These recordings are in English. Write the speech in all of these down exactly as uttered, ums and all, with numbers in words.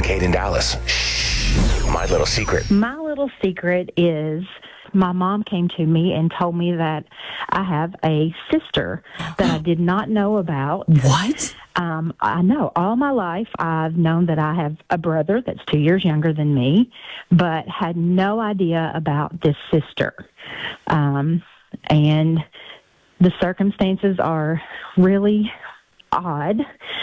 Kincaid in Dallas. Shh. My little secret. My little secret is my mom came to me and told me that I have a sister that I did not know about. What? Um, I know all my life I've known that I have a brother that's two years younger than me, but had no idea about this sister. Um, and the circumstances are really odd.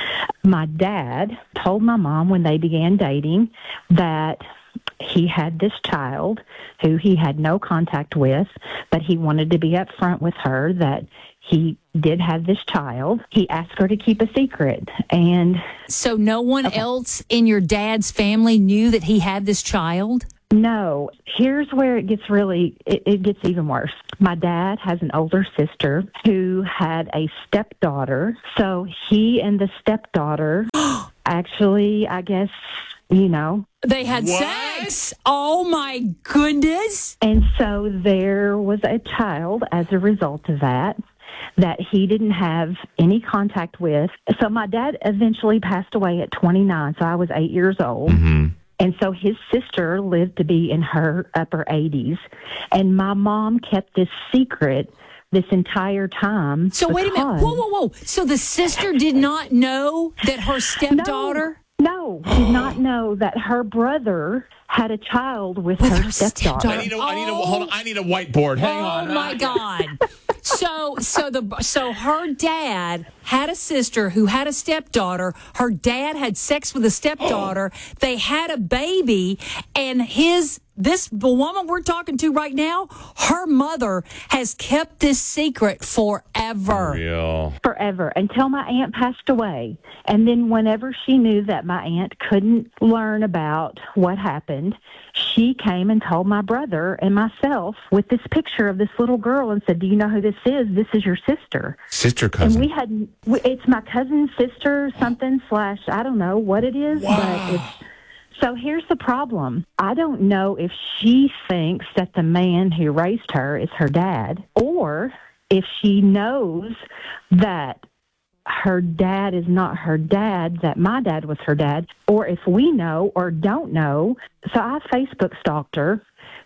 My dad told my mom when they began dating that he had this child who he had no contact with, but he wanted to be upfront with her that he did have this child. He asked her to keep a secret. And so no one okay. else in your dad's family knew that he had this child? No. Here's where it gets really, it, it gets even worse. My dad has an older sister who had a stepdaughter. So he and the stepdaughter actually, I guess, you know. They had What? sex. Oh, my goodness. And so there was a child as a result of that that he didn't have any contact with. So my dad eventually passed away at twenty-nine, so I was eight years old. Mm-hmm. And so his sister lived to be in her upper eighties. And my mom kept this secret this entire time. So wait a minute. because- Whoa, whoa, whoa. So the sister did not know that her stepdaughter... No, did not know that her brother had a child with, With her, her stepdaughter. I need a, I need a, hold on, I need a whiteboard. Hang oh on. my God. So so the so her dad had a sister who had a stepdaughter. Her dad had sex with a stepdaughter. They had a baby, and his this the woman we're talking to right now, her mother has kept this secret forever. Real. Forever, until my aunt passed away. And then whenever she knew that my aunt couldn't learn about what happened, she came and told my brother and myself with this picture of this little girl and said, do you know who this is? This is your sister. Sister And cousin. we had, we- it's my cousin's sister, something slash, I don't know what it is, Wow. but it's, so here's the problem. I don't know if she thinks that the man who raised her is her dad, or if she knows that her dad is not her dad, that my dad was her dad, or if we know or don't know. So I Facebook stalked her,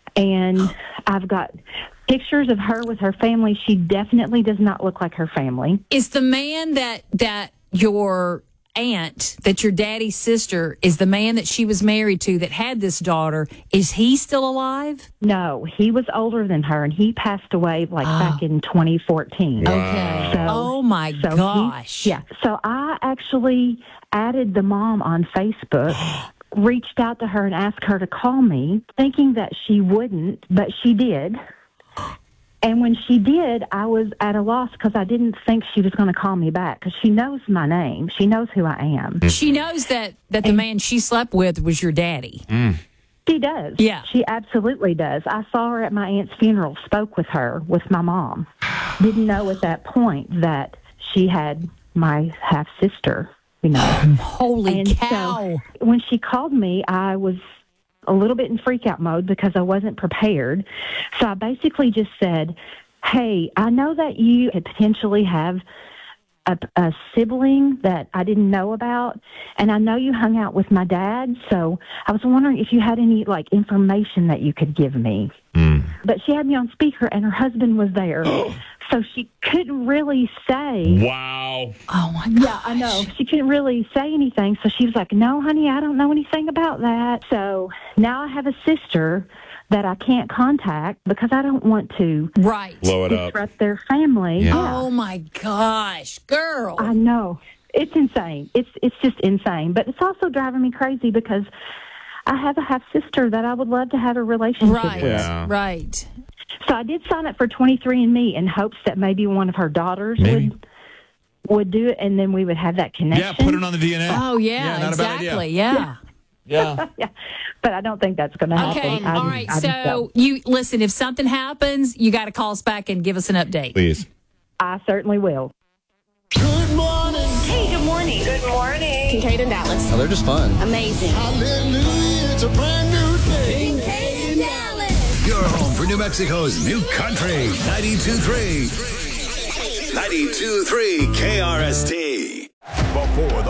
and I've got pictures of her with her family. She definitely does not look like her family. Is the man that that your aunt, that your daddy's sister, is the man that she was married to that had this daughter, is he still alive? No, he was older than her, and he passed away like back in twenty fourteen. Okay. So- oh my So he- gosh. yeah. So I actually added the mom on Facebook, reached out to her and asked her to call me, thinking that she wouldn't, but she did. And when she did, I was at a loss because I didn't think she was going to call me back because she knows my name. She knows who I am. She knows that, that the man she slept with was your daddy. She does. Yeah. She absolutely does. I saw her at my aunt's funeral, spoke with her, with my mom. Didn't know at that point that she had my half-sister, you know. Holy And cow. so when she called me, I was a little bit in freak-out mode because I wasn't prepared. So I basically just said, hey, I know that you could potentially have a, a sibling that I didn't know about, and I know you hung out with my dad, so I was wondering if you had any, like, information that you could give me. Mm. But she had me on speaker, and her husband was there, so she couldn't really say. Wow. Oh my God. Yeah, I know. She couldn't really say anything, so she was like, no, honey, I don't know anything about that. So now I have a sister that I can't contact because I don't want to Right. Blow it up. disrupt their family. Yeah. Yeah, Oh my gosh, girl. I know. It's insane. It's it's just insane. But it's also driving me crazy because I have a half-sister that I would love to have a relationship Right, with. Yeah. right. So I did sign up for twenty-three and me in hopes that maybe one of her daughters Maybe. would would do it, and then we would have that connection. Yeah, put it on the D N A. Oh, yeah, not a bad idea. exactly. Yeah. Yeah. Yeah, but I don't think that's going to happen. Okay. I- All right. I just So don't. you listen, if something happens, you got to call us back and give us an update. Please. I certainly will. Good morning. Hey, good morning. Good morning. Kincaid in Dallas. Oh, they're just fun. Amazing. Hallelujah. It's a brand new day. Kincaid in Dallas. Your home for New Mexico's new country. ninety-two point three. ninety-two point three K R S T. Before the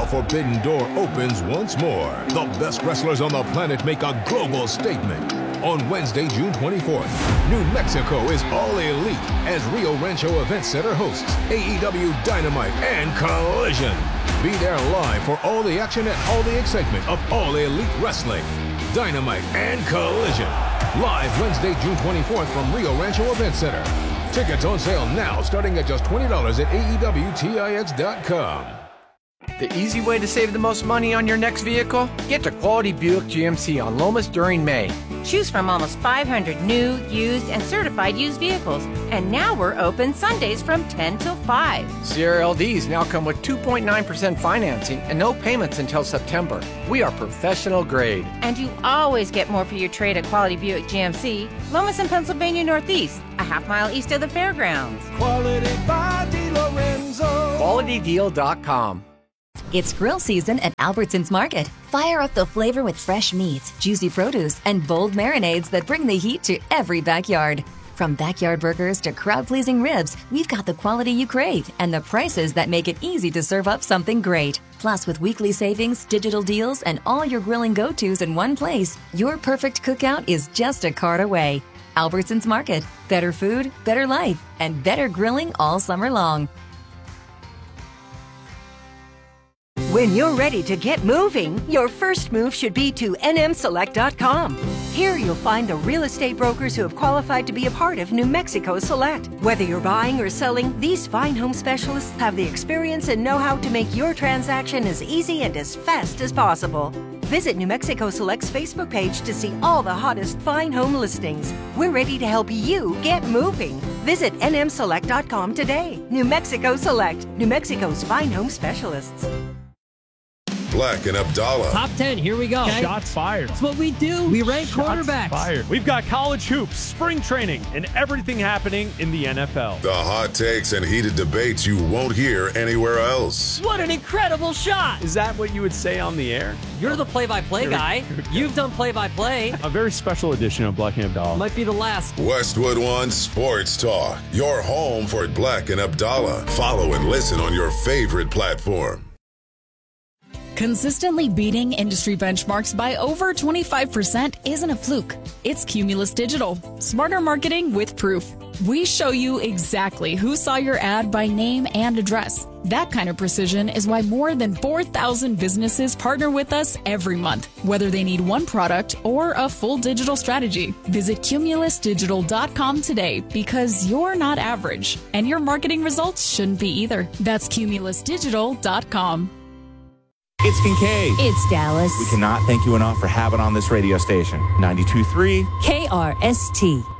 the Forbidden Door opens once more. The best wrestlers on the planet make a global statement. On Wednesday, June twenty-fourth, New Mexico is all elite as Rio Rancho Event Center hosts A E W Dynamite and Collision. Be there live for all the action and all the excitement of All Elite Wrestling. Dynamite and Collision. Live Wednesday, June twenty-fourth from Rio Rancho Event Center. Tickets on sale now starting at just twenty dollars at A E W Tix dot com. The easy way to save the most money on your next vehicle? Get to Quality Buick G M C on Lomas during May. Choose from almost five hundred new, used, and certified used vehicles. And now we're open Sundays from ten till five. Sierra L Ds now come with two point nine percent financing and no payments until September. We are professional grade. And you always get more for your trade at Quality Buick G M C, Lomas and Pennsylvania Northeast, a half mile east of the fairgrounds. Quality by DiLorenzo. Quality Deal dot com. It's grill season at Albertsons Market. Fire up the flavor with fresh meats, juicy produce, and bold marinades that bring the heat to every backyard. From backyard burgers to crowd-pleasing ribs, we've got the quality you crave and the prices that make it easy to serve up something great. Plus, with weekly savings, digital deals, and all your grilling go-tos in one place, your perfect cookout is just a cart away. Albertsons Market. Better food, better life, and better grilling all summer long. When you're ready to get moving, your first move should be to N M Select dot com. Here you'll find the real estate brokers who have qualified to be a part of New Mexico Select. Whether you're buying or selling, these fine home specialists have the experience and know-how to make your transaction as easy and as fast as possible. Visit New Mexico Select's Facebook page to see all the hottest fine home listings. We're ready to help you get moving. Visit N M Select dot com today. New Mexico Select, New Mexico's fine home specialists. Black and Abdallah. Top ten, here we go. Okay. Shots fired. That's what we do. We rank Shots quarterbacks. Fired. We've got college hoops, spring training, and everything happening in the N F L. The hot takes and heated debates you won't hear anywhere else. What an incredible shot. Is that what you would say on the air? You're the play-by-play guy. You've done play-by-play. A very special edition of Black and Abdallah. Might be the last. Westwood One Sports Talk. Your home for Black and Abdallah. Follow and listen on your favorite platform. Consistently beating industry benchmarks by over twenty-five percent isn't a fluke. It's Cumulus Digital. Smarter marketing with proof. We show you exactly who saw your ad by name and address. That kind of precision is why more than four thousand businesses partner with us every month, whether they need one product or a full digital strategy. Visit Cumulus Digital dot com today because you're not average, and your marketing results shouldn't be either. That's Cumulus Digital dot com. It's Kincaid. It's Dallas. We cannot thank you enough for having on this radio station. ninety-two point three K R S T.